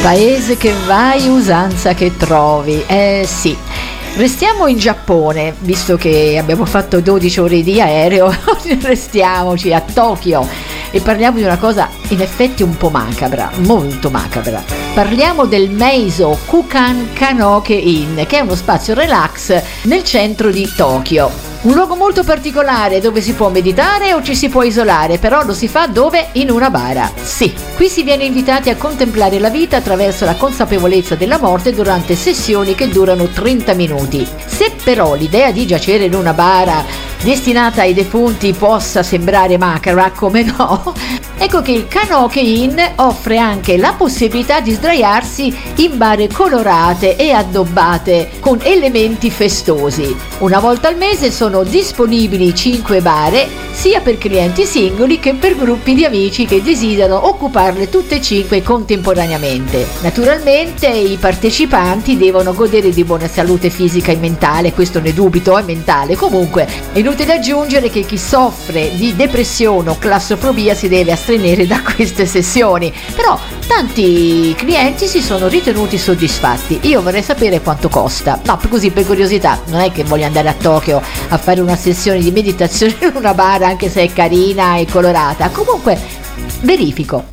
Paese che vai, usanza che trovi. Sì. Restiamo in Giappone, visto che abbiamo fatto 12 ore di aereo, restiamoci a Tokyo e parliamo di una cosa in effetti un po' macabra, molto macabra. Parliamo del Meizo Kukan Kanoke Inn, che è uno spazio relax nel centro di Tokyo. Un luogo molto particolare dove si può meditare o ci si può isolare, però lo si fa dove? In una bara. Sì, qui si viene invitati a contemplare la vita attraverso la consapevolezza della morte durante sessioni che durano 30 minuti. Se però l'idea di giacere in una bara destinata ai defunti possa sembrare macabra, come no, ecco che il Kanoke Inn offre anche la possibilità di sdraiarsi in bare colorate e addobbate con elementi festosi. Una volta al mese sono disponibili 5 bare sia per clienti singoli che per gruppi di amici che desiderano occuparle tutte e 5 contemporaneamente. Naturalmente i partecipanti devono godere di buona salute fisica e mentale, questo ne dubito, è mentale. Comunque è inutile aggiungere che chi soffre di depressione o claustrofobia si deve astenere da queste sessioni, però tanti clienti si sono ritenuti soddisfatti. Io vorrei sapere quanto costa, no, così per curiosità, non è che voglio andare a Tokyo a fare una sessione di meditazione in una bara, anche se è carina e colorata. Comunque verifico.